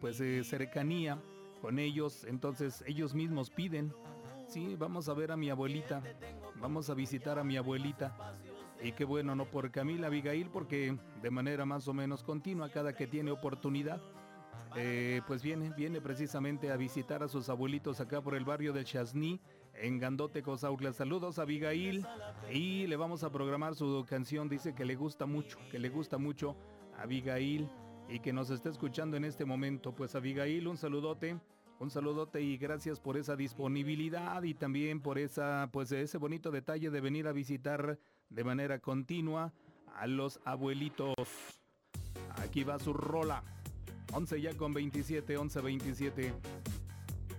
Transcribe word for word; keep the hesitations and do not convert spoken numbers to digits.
pues eh, cercanía con ellos, entonces ellos mismos piden, sí, vamos a ver a mi abuelita, vamos a visitar a mi abuelita. Y qué bueno, no por Camila Abigail, porque de manera más o menos continua, cada que tiene oportunidad, eh, pues viene, viene precisamente a visitar a sus abuelitos acá por el barrio del Chasní, en Gandote, Cozautla. Saludos a Abigail, y le vamos a programar su canción, dice que le gusta mucho, que le gusta mucho a Abigail, y que nos está escuchando en este momento. Pues Abigail, un saludote. Un saludote y gracias por esa disponibilidad y también por esa, pues ese bonito detalle de venir a visitar de manera continua a los abuelitos. Aquí va su rola. once ya con veintisiete, once veintisiete.